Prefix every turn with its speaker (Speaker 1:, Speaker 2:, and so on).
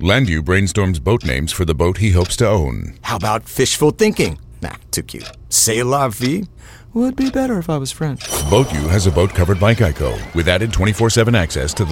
Speaker 1: Landu brainstorms boat names for the boat he hopes to own.
Speaker 2: How about fishful thinking? Nah, too cute. C'est la vie would be better if I was French.
Speaker 1: BoatU has a boat covered by Geico with added 24/7 access to the